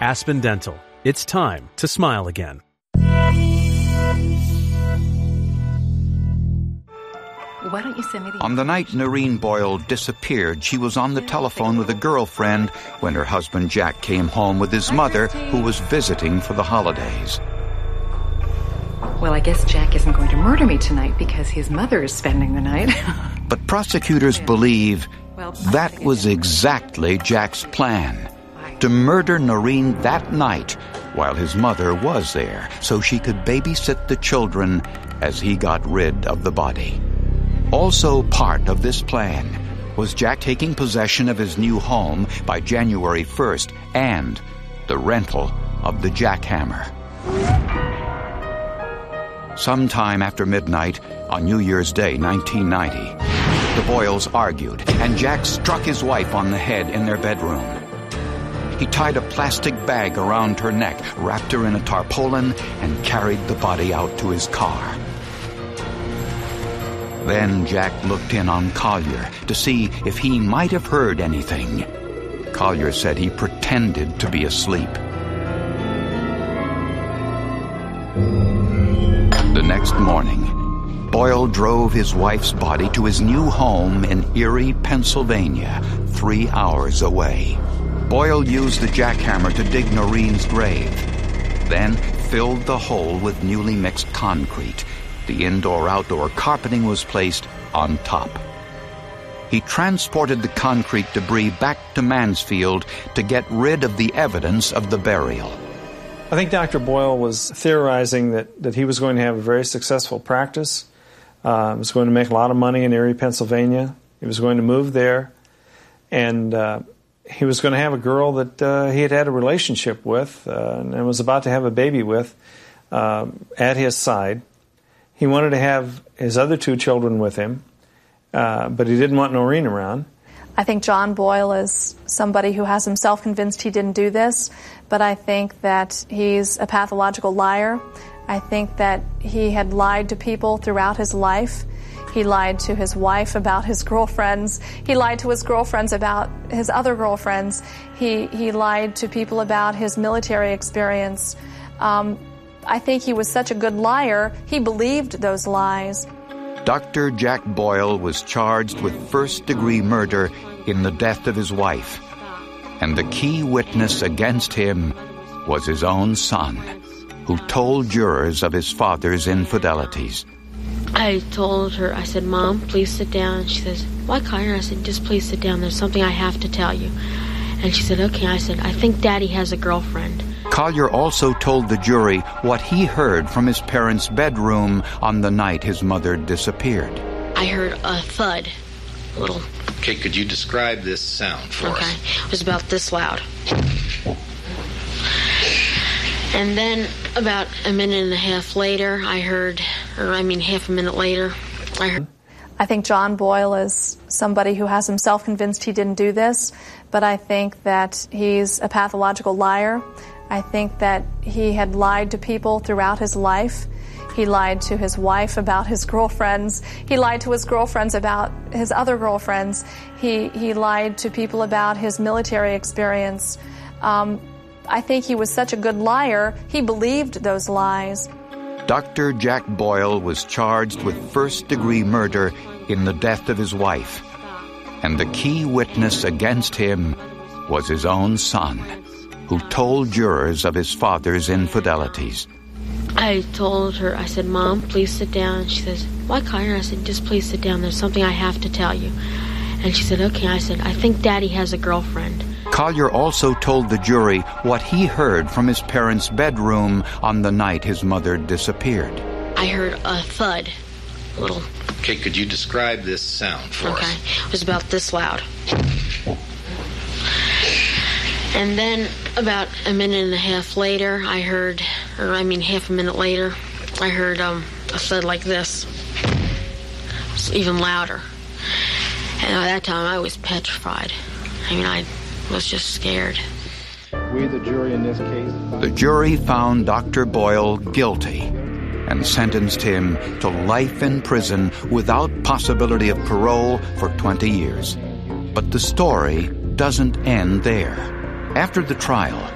Aspen Dental. It's time to smile again. Why don't you send me the... On the night Noreen Boyle disappeared, she was on the telephone with a girlfriend when her husband Jack came home with his mother, who was visiting for the holidays. Well, I guess Jack isn't going to murder me tonight because his mother is spending the night. But prosecutors believe that was exactly Jack's plan, to murder Noreen that night while his mother was there so she could babysit the children as he got rid of the body. Also part of this plan was Jack taking possession of his new home by January 1st and the rental of the jackhammer. Sometime after midnight on New Year's Day, 1990, the Boyles argued, and Jack struck his wife on the head in their bedroom. He tied a plastic bag around her neck, wrapped her in a tarpaulin, and carried the body out to his car. Then Jack looked in on Collier to see if he might have heard anything. Collier said he pretended to be asleep. The next morning, Boyle drove his wife's body to his new home in Erie, Pennsylvania, 3 hours away. Boyle used the jackhammer to dig Noreen's grave, then filled the hole with newly mixed concrete. The indoor-outdoor carpeting was placed on top. He transported the concrete debris back to Mansfield to get rid of the evidence of the burial. I think Dr. Boyle was theorizing that he was going to have a very successful practice. He was going to make a lot of money in Erie, Pennsylvania. He was going to move there. And he was going to have a girl that he had a relationship with and was about to have a baby with at his side. He wanted to have his other 2 children with him, but he didn't want Noreen around. I think John Boyle is somebody who has himself convinced he didn't do this, but I think that he's a pathological liar. I think that he had lied to people throughout his life. He lied to his wife about his girlfriends. He lied to his girlfriends about his other girlfriends. He lied to people about his military experience. I think he was such a good liar, he believed those lies. Dr. Jack Boyle was charged with first-degree murder in the death of his wife. And the key witness against him was his own son, who told jurors of his father's infidelities. I told her, I said, "Mom, please sit down." And she says, "Why, Collier?" I said, "Just please sit down. There's something I have to tell you." And she said, "Okay." I said, "I think Daddy has a girlfriend." Collier also told the jury what he heard from his parents' bedroom on the night his mother disappeared. I heard a thud, a little. Okay, could you describe this sound for us? Okay, it was about this loud. And then about a minute and a half later, half a minute later, I heard. I think John Boyle is somebody who has himself convinced he didn't do this, but I think that he's a pathological liar. I think that he had lied to people throughout his life. He lied to his wife about his girlfriends. He lied to his girlfriends about his other girlfriends. He lied to people about his military experience. I think he was such a good liar, he believed those lies. Dr. Jack Boyle was charged with first-degree murder in the death of his wife. And the key witness against him was his own son, who told jurors of his father's infidelities. I told her, I said, "Mom, please sit down." And she says, "Why, Collier?" I said, "Just please sit down. There's something I have to tell you." And she said, "Okay." I said, "I think Daddy has a girlfriend." Collier also told the jury what he heard from his parents' bedroom on the night his mother disappeared. I heard a thud, a little. Okay, could you describe this sound for us? Okay, it was about this loud. And then about a minute and a half later, half a minute later, I heard a thud like this. It was even louder. And at that time, I was petrified. I was just scared. We, the jury in this case... The jury found Dr. Boyle guilty and sentenced him to life in prison without possibility of parole for 20 years. But the story doesn't end there. After the trial,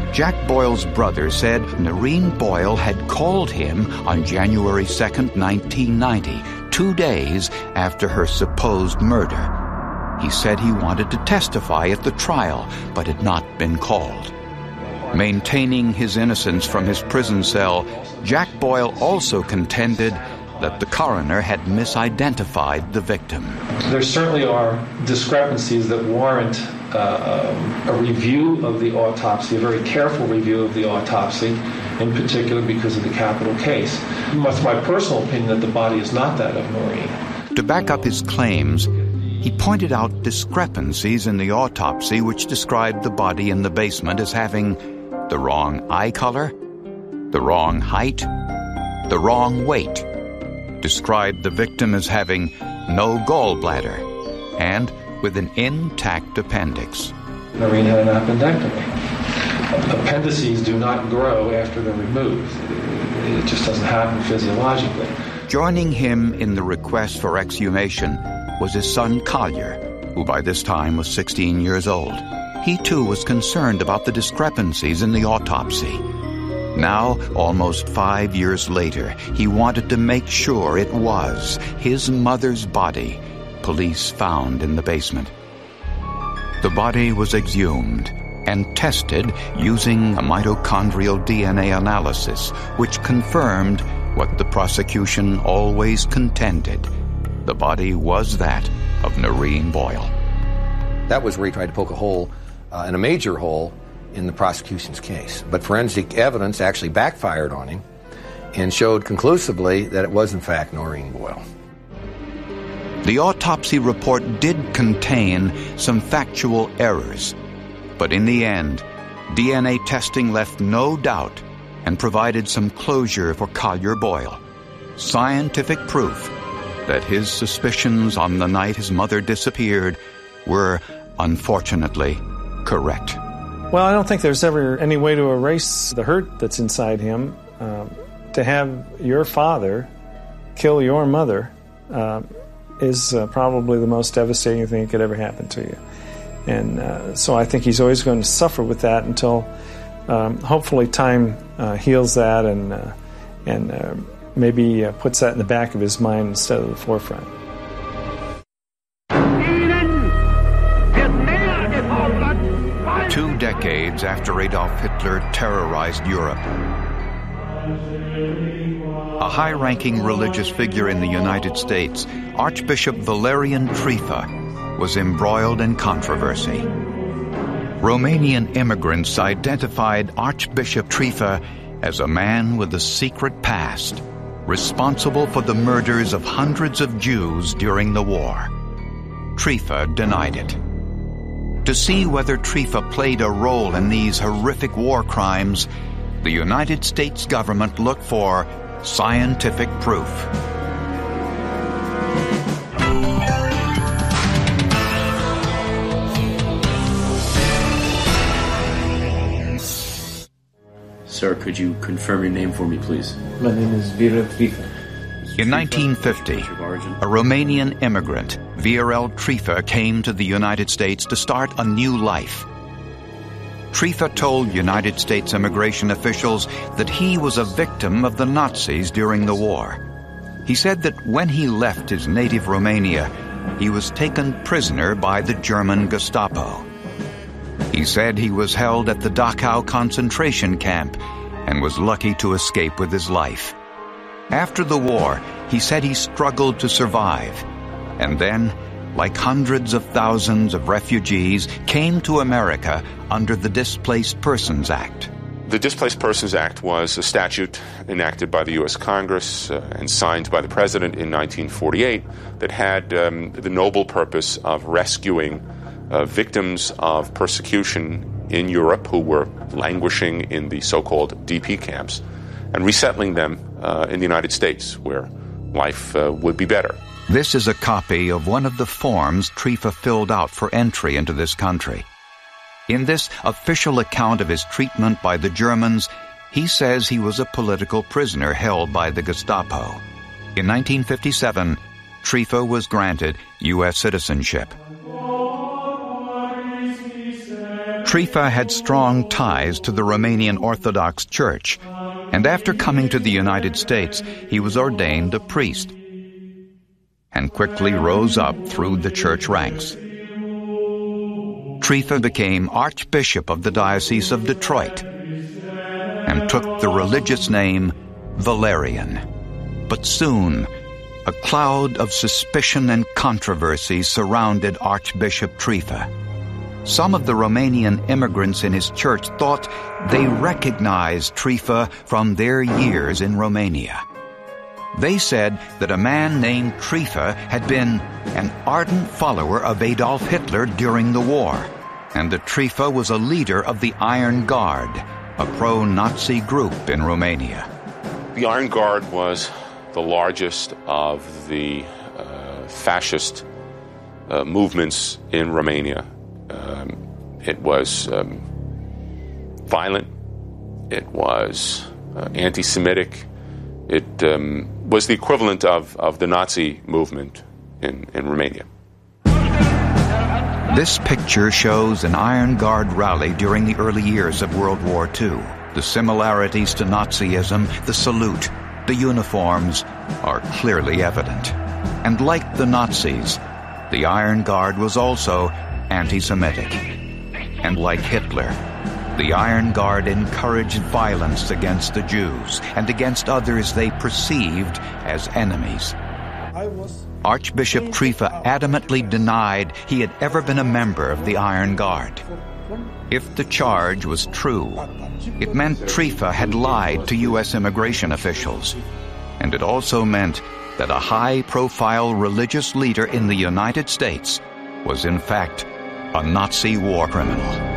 Jack Boyle's brother said Noreen Boyle had called him on January 2nd, 1990, 2 days after her supposed murder. He said he wanted to testify at the trial, but had not been called. Maintaining his innocence from his prison cell, Jack Boyle also contended that the coroner had misidentified the victim. There certainly are discrepancies that warrant a review of the autopsy, a very careful review of the autopsy, in particular because of the capital case. It's my personal opinion that the body is not that of Noreen. To back up his claims, he pointed out discrepancies in the autopsy which described the body in the basement as having the wrong eye color, the wrong height, the wrong weight, described the victim as having no gallbladder, and with an intact appendix. Noreen had an appendectomy. Appendices do not grow after they're removed. It just doesn't happen physiologically. Joining him in the request for exhumation was his son Collier, who by this time was 16 years old. He too was concerned about the discrepancies in the autopsy. Now, almost 5 years later, he wanted to make sure it was his mother's body police found in the basement. The body was exhumed and tested using a mitochondrial DNA analysis, which confirmed what the prosecution always contended. The body was that of Noreen Boyle. That was where he tried to poke a hole, and a major hole, in the prosecution's case. But forensic evidence actually backfired on him and showed conclusively that it was in fact Noreen Boyle. The autopsy report did contain some factual errors, but in the end, DNA testing left no doubt and provided some closure for Collier Boyle. Scientific proof that his suspicions on the night his mother disappeared were, unfortunately, correct. Well, I don't think there's ever any way to erase the hurt that's inside him. To have your father kill your mother is probably the most devastating thing that could ever happen to you. And so I think he's always going to suffer with that until hopefully time heals that and maybe puts that in the back of his mind instead of the forefront. 2 decades after Adolf Hitler terrorized Europe, a high-ranking religious figure in the United States, Archbishop Valerian Trifa, was embroiled in controversy. Romanian immigrants identified Archbishop Trifa as a man with a secret past, responsible for the murders of hundreds of Jews during the war. Trifa denied it. To see whether Trifa played a role in these horrific war crimes, the United States government looked for scientific proof. Sir, could you confirm your name for me, please? My name is Viorel Trifa. In 1950, a Romanian immigrant, Viorel Trifa, came to the United States to start a new life. Trifa told United States immigration officials that he was a victim of the Nazis during the war. He said that when he left his native Romania, he was taken prisoner by the German Gestapo. He said he was held at the Dachau concentration camp and was lucky to escape with his life. After the war, he said he struggled to survive, and then, like hundreds of thousands of refugees, came to America under the Displaced Persons Act. The Displaced Persons Act was a statute enacted by the U.S. Congress and signed by the President in 1948 that had the noble purpose of rescuing victims of persecution in Europe who were languishing in the so-called DP camps and resettling them in the United States, where life would be better. This is a copy of one of the forms Trifa filled out for entry into this country. In this official account of his treatment by the Germans, he says he was a political prisoner held by the Gestapo. In 1957, Trifa was granted U.S. citizenship. Triffa had strong ties to the Romanian Orthodox Church, and after coming to the United States, he was ordained a priest and quickly rose up through the church ranks. Triffa became Archbishop of the Diocese of Detroit and took the religious name Valerian. But soon, a cloud of suspicion and controversy surrounded Archbishop Triffa. Some of the Romanian immigrants in his church thought they recognized Triffa from their years in Romania. They said that a man named Triffa had been an ardent follower of Adolf Hitler during the war, and that Triffa was a leader of the Iron Guard, a pro-Nazi group in Romania. The Iron Guard was the largest of the fascist movements in Romania. It was violent. It was anti-Semitic. It was the equivalent of the Nazi movement in Romania. This picture shows an Iron Guard rally during the early years of World War II. The similarities to Nazism, the salute, the uniforms are clearly evident. And like the Nazis, the Iron Guard was also anti-Semitic. And like Hitler, the Iron Guard encouraged violence against the Jews and against others they perceived as enemies. Archbishop Triffa adamantly denied he had ever been a member of the Iron Guard. If the charge was true, it meant Triffa had lied to U.S. immigration officials, and it also meant that a high-profile religious leader in the United States was in fact a Nazi war criminal.